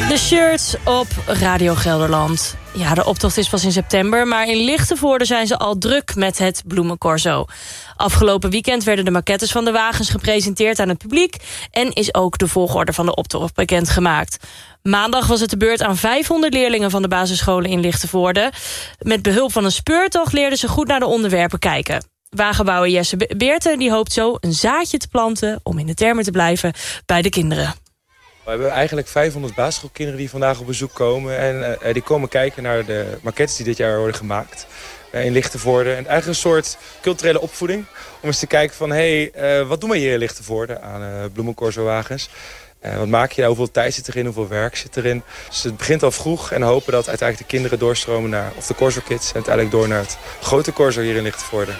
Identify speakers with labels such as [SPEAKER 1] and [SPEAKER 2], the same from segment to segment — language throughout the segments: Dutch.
[SPEAKER 1] De shirts op Radio Gelderland. Ja, de optocht is pas in september, maar in Lichtenvoorde zijn ze al druk met het bloemencorso. Afgelopen weekend werden de maquettes van de wagens gepresenteerd aan het publiek en is ook de volgorde van de optocht bekendgemaakt. Maandag was het de beurt aan 500 leerlingen van de basisscholen in Lichtenvoorde. Met behulp van een speurtocht leerden ze goed naar de onderwerpen kijken. Wagenbouwer Jesse Beerten die hoopt zo een zaadje te planten, om in de termen te blijven, bij de kinderen.
[SPEAKER 2] We hebben eigenlijk 500 basisschoolkinderen die vandaag op bezoek komen. En die komen kijken naar de maquettes die dit jaar worden gemaakt in Lichtenvoorde. En eigenlijk een soort culturele opvoeding. Om eens te kijken van, wat doen we hier in Lichtenvoorde aan bloemencorso-wagens? Wat maak je nou? Hoeveel tijd zit erin? Hoeveel werk zit erin? Dus het begint al vroeg en hopen dat uiteindelijk de kinderen doorstromen naar of de Corso Kids. En uiteindelijk door naar het grote corso hier in Lichtenvoorde.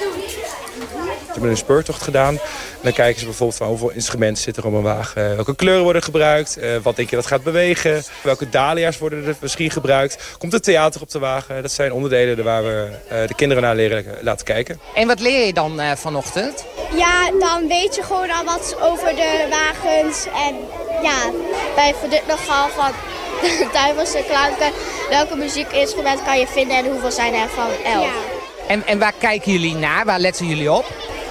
[SPEAKER 2] We hebben een speurtocht gedaan. En dan kijken ze bijvoorbeeld van hoeveel instrumenten zitten er op een wagen. Welke kleuren worden gebruikt? Wat denk je dat gaat bewegen? Welke dahlia's worden er misschien gebruikt? Komt het theater op de wagen? Dat zijn onderdelen waar we de kinderen naar leren laten kijken.
[SPEAKER 3] En wat leer je dan vanochtend?
[SPEAKER 4] Ja, dan weet je gewoon al wat over de wagens. En ja, bijvoorbeeld nogal van de duivelse klanken. Welke muziekinstrument kan je vinden en hoeveel zijn er van 11?
[SPEAKER 3] Ja. En waar kijken jullie naar? Waar letten jullie op?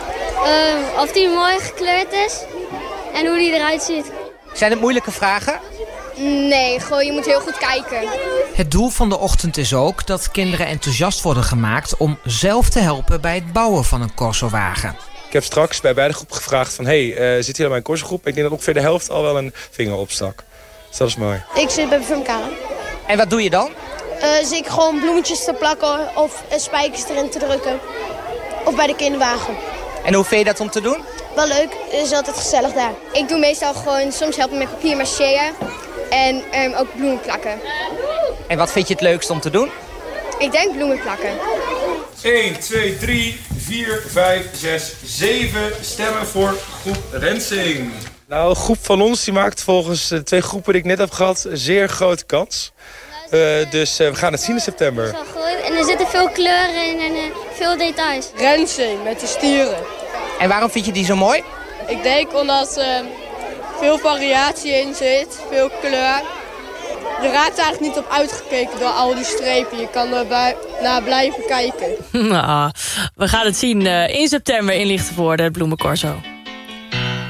[SPEAKER 4] Of die mooi gekleurd is en hoe die eruit ziet.
[SPEAKER 3] Zijn het moeilijke vragen?
[SPEAKER 4] Nee, gewoon je moet heel goed kijken.
[SPEAKER 5] Het doel van de ochtend is ook dat kinderen enthousiast worden gemaakt om zelf te helpen bij het bouwen van een corsowagen.
[SPEAKER 2] Ik heb straks bij beide groepen gevraagd van, zit hier al bij een corsogroep? Ik denk dat ongeveer de helft al wel een vinger opstak. Dus dat is mooi.
[SPEAKER 4] Ik zit bij Bevumkaren.
[SPEAKER 3] En wat doe je dan?
[SPEAKER 4] Zie ik gewoon bloemetjes te plakken of spijkers erin te drukken. Of bij de kinderwagen.
[SPEAKER 3] En hoe vind je dat om te doen?
[SPEAKER 4] Wel leuk, het is altijd gezellig daar. Ik doe meestal gewoon, soms helpen met papier maché en ook bloemen plakken.
[SPEAKER 3] En wat vind je het leukst om te doen?
[SPEAKER 4] Ik denk bloemen plakken.
[SPEAKER 2] 1, 2, 3, 4, 5, 6, 7 stemmen voor groep Rensing. Nou, een groep van ons die maakt volgens de 2 groepen die ik net heb gehad een zeer grote kans. Dus we gaan het zien in september.
[SPEAKER 4] Dat is wel goed. En er zitten veel kleuren in en veel details.
[SPEAKER 6] Rensing met de stieren.
[SPEAKER 3] En waarom vind je die zo mooi?
[SPEAKER 6] Ik denk omdat er veel variatie in zit, veel kleur. Je raakt eigenlijk niet op uitgekeken door al die strepen. Je kan er naar blijven kijken.
[SPEAKER 1] Nou, we gaan het zien in september in Lichtenvoorde, het bloemencorso.